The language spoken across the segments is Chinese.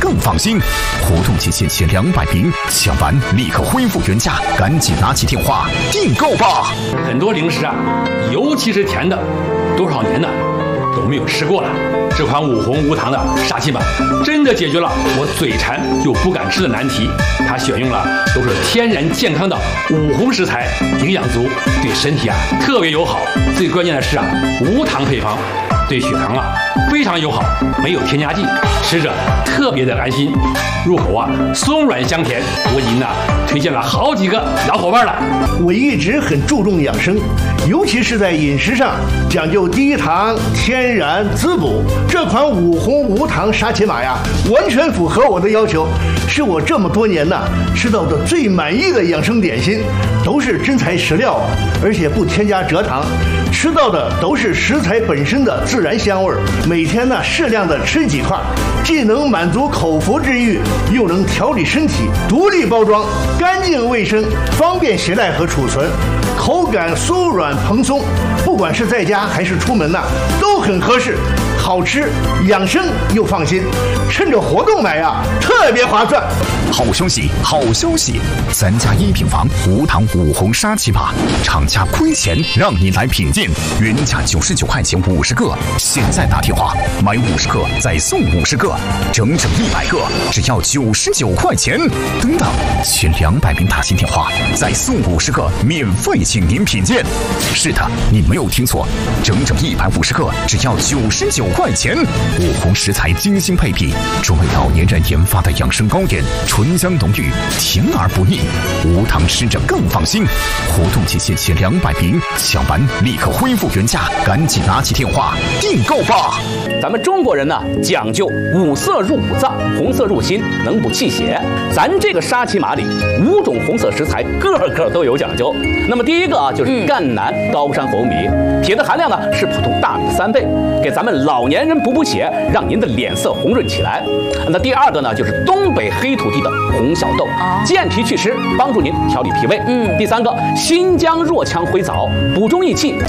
更放心。活动期限前200瓶，抢完立刻恢复原价，赶紧拿起电话订购吧！ 很多零食啊，尤其是甜的，多少年呢都没有吃过了。这款5红无糖的沙琪玛真的解决了我嘴馋又不敢吃的难题。它选用了都是天然健康的5红食材，营养足，对身体啊特别友好。最关键的是啊，无糖配方，对血糖啊非常友好，没有添加剂，吃着特别的安心，入口啊松软香甜。我已经推荐了好几个老伙伴了。 我一直很注重养生，尤其是在饮食上讲究低糖、天然、滋补。这款5红无糖沙琪玛呀，完全符合我的要求，是我这么多年吃到的最满意的养生点心，都是真材实料啊，而且不添加蔗糖，吃到的都是食材本身的自然香味。每天适量的吃几块，既能满足口腹之欲，又能调理身体。独立包装，干净卫生，方便携带和储存，口感酥软蓬松，不管是在家还是出门都很合适。好吃、养生又放心，趁着活动买呀，特别划算。 好消息，好消息！3加1品房无糖5红沙琪玛，厂家亏钱让你来品鉴，原价99块钱50个，现在打电话买50个再送50个，整100个只要99块钱。等等，前200名打新电话再送50个，免费请您品鉴。是的，你没有听错，整150个只要99块钱。5红食材精心配比，专为老年人研发的养生糕点，醇香浓郁，甜而不腻，无糖吃着更放心。活动期限前200瓶，抢完立刻恢复原价，赶紧拿起电话订购吧！ 咱们中国人讲究5色入5脏，红色入心，能补气血。咱这个沙琪玛里5种红色食材，个个都有讲究。那么第一个就是赣南高山红米，铁的含量是普通大米的3倍，给咱们老年人补血，让您的脸色红润起来。那第二个就是东北黑土地的红小豆，健脾祛湿，帮助您调理脾胃。第三个新疆若羌灰枣，补中益气。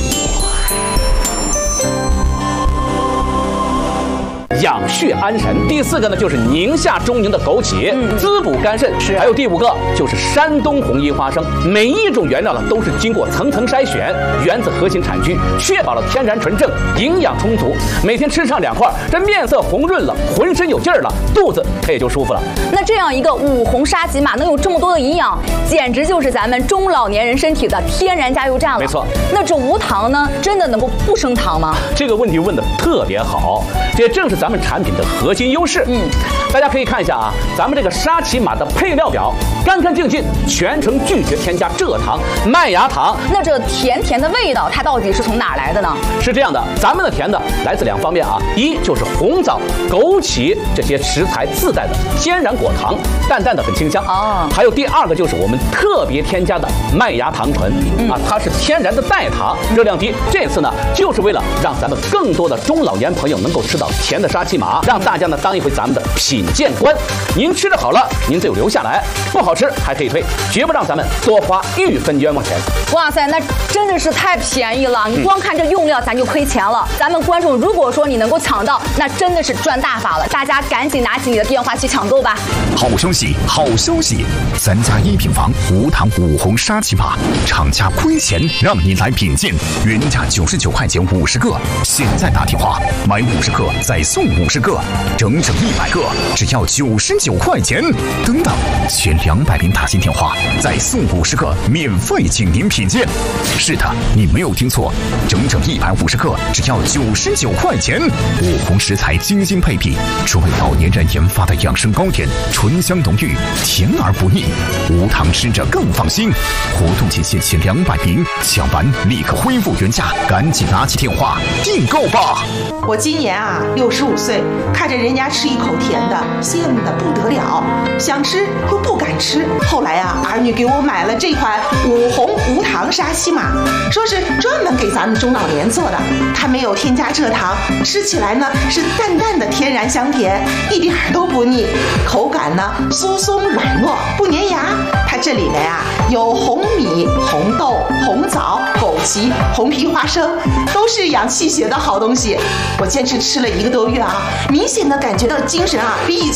养血安神。第4个就是宁夏中宁的枸杞，滋补肝肾。还有第5个就是山东红衣花生，每一种原料都是经过层层筛选，源自核心产区，确保了天然纯正，营养充足。每天吃上2块，这面色红润了，浑身有劲儿了，肚子它也就舒服了。 那这样一个5红沙琪玛能有这么多的营养，简直就是咱们中老年人身体的天然加油站了。 没错。那这无糖呢，真的能够不升糖吗？ 这个问题问得特别好，这正是咱们产品的核心优势。大家可以看一下咱们这个沙琪玛的配料表，干干净净，全程拒绝添加蔗糖、麦芽糖。 那这甜甜的味道，它到底是从哪来的呢？ 是这样的，咱们的甜的来自2方面一就是红枣、枸杞这些食材自带的天然果糖，淡淡的很清香。还有第2个就是我们特别添加的麦芽糖醇它是天然的代糖，热量低。这次就是为了让咱们更多的中老年朋友能够吃到甜的沙琪玛，让大家当一回咱们的品鉴官。您吃得好了，您就留下来；不好吃还可以退，绝不让咱们多花1分冤枉钱。 哇塞，那真的是太便宜了！你光看这用料，咱就亏钱了。咱们观众如果说你能够抢到，那真的是赚大发了。大家赶紧拿起你的电话去抢购吧！ 好消息，好消息！3加1品房无糖5红沙琪玛，厂家亏钱让你来品鉴，原价99块钱50个，现在打电话买50个再送50个，整100个只要99块钱。等等，前200名打新电话再送50个，免费请您品鉴。是的，你没有听错，整150个只要99块钱。5红食材精心配比，专为老年人研发的养生糕点，醇香浓郁，甜而不腻，无糖吃着更放心。活动期限前200瓶，抢完立刻恢复原价，赶紧拿起电话订购吧！ 我今年65岁，看着人家吃一口甜的，羡慕的不得了，想吃又不敢吃。后来儿女给我买了这款5红无糖沙琪玛，说是专门给咱们中老年做的，它没有添加蔗糖，吃起来是淡淡的天然香甜，一点都不腻，口感酥松软糯，不粘牙。它这里面有红米、红豆、红枣、枸杞、红皮花生，都是养气血的好东西。我坚持吃了1个多月明显的感觉到精神比以前